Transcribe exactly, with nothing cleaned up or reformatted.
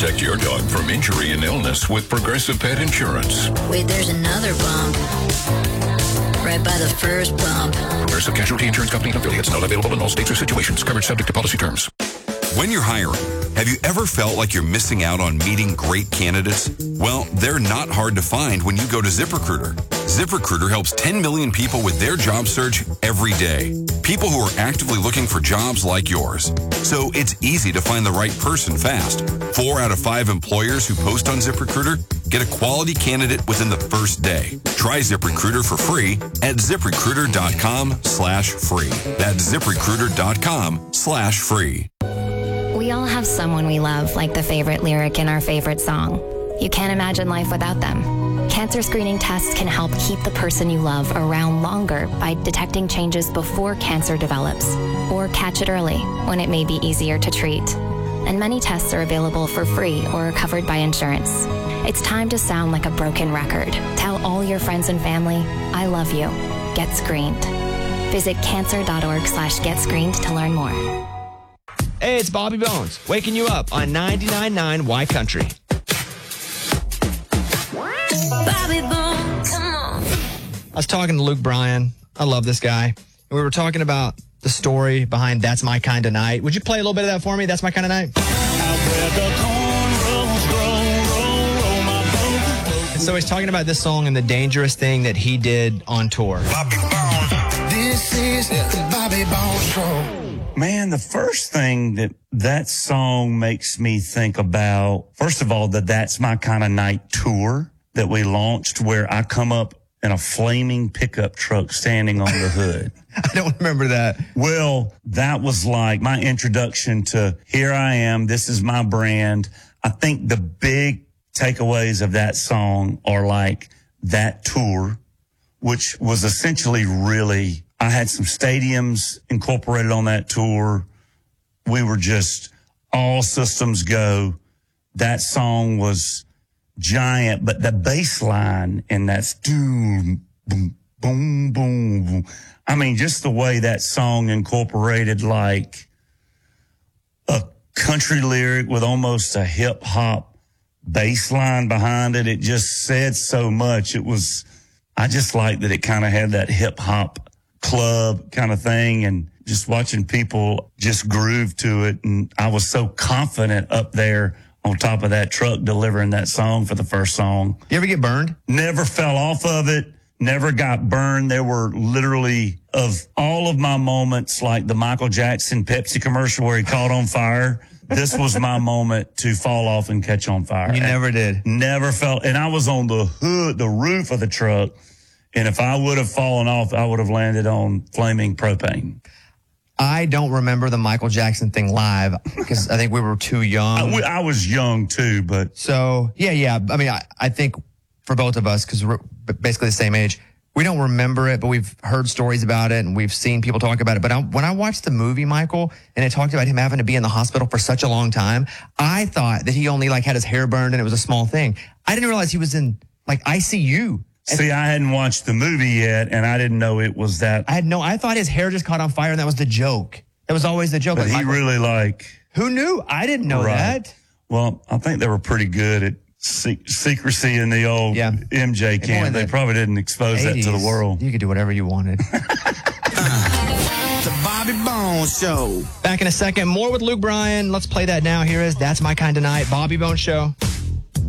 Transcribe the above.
Protect your dog from injury and illness with Progressive Pet Insurance. Wait, there's another bump. Right by the first bump. Progressive Casualty Insurance Company and affiliates. Not available in all states or situations. Coverage subject to policy terms. When you're hiring, have you ever felt like you're missing out on meeting great candidates? Well, they're not hard to find when you go to ZipRecruiter. ZipRecruiter helps ten million people with their job search every day. People who are actively looking for jobs like yours. So it's easy to find the right person fast. Four out of five employers who post on ZipRecruiter get a quality candidate within the first day. Try ZipRecruiter for free at ZipRecruiter.com slash free. That's ZipRecruiter.com slash free. We all have someone we love, like the favorite lyric in our favorite song. You can't imagine life without them. Cancer screening tests can help keep the person you love around longer by detecting changes before cancer develops, or catch it early when it may be easier to treat. And many tests are available for free or are covered by insurance. It's time to sound like a broken record. Tell all your friends and family, I love you. Get screened. Visit cancer.org slash get screened to learn more. Hey, it's Bobby Bones, waking you up on ninety-nine point nine Y Country. Bobby Bones, come on. I was talking to Luke Bryan. I love this guy. And we were talking about the story behind That's My Kind of Night. Would you play a little bit of that for me? That's My Kind of Night? And so he's talking about this song and the dangerous thing that he did on tour. Bobby Bones. This is the Bobby Bones Show. Man, the first thing that that song makes me think about, first of all, the That's My Kind of Night tour that we launched, where I come up in a flaming pickup truck standing on the hood. I don't remember that. Well, that was like my introduction to here I am. This is my brand. I think the big takeaways of that song are like that tour, which was essentially really, I had some stadiums incorporated on that tour. We were just all systems go. That song was giant, but the bass line in that's boom, boom, boom, boom, boom. I mean, just the way that song incorporated like a country lyric with almost a hip hop bass line behind it. It just said so much. It was, I just liked that it kind of had that hip hop club kind of thing, and just watching people just groove to it. And I was so confident up there on top of that truck delivering that song for the first song. You ever get burned? Never fell off of it. Never got burned. There were literally, of all of my moments, like the Michael Jackson Pepsi commercial where he caught on fire, this was my moment to fall off and catch on fire. You and never did. Never fell. And I was on the hood, the roof of the truck. And if I would have fallen off, I would have landed on flaming propane. I don't remember the Michael Jackson thing live because I think we were too young. I, I was young too, but. So, yeah, yeah. I mean, I, I think for both of us, because we're basically the same age, we don't remember it, but we've heard stories about it and we've seen people talk about it. But I, when I watched the movie, Michael, and it talked about him having to be in the hospital for such a long time, I thought that he only like had his hair burned and it was a small thing. I didn't realize he was in like I C U. See, I hadn't watched the movie yet, and I didn't know it was that. I had no, I thought his hair just caught on fire, and that was the joke. That was always the joke. But like, he Michael, really like. Who knew? I didn't know right. that. Well, I think they were pretty good at se- secrecy in the old yeah. M J camp. They probably didn't expose eighties, that to the world. You could do whatever you wanted. The Bobby Bones Show. Back in a second, more with Luke Bryan. Let's play that now. Here is That's My Kind of Night, Bobby Bones Show.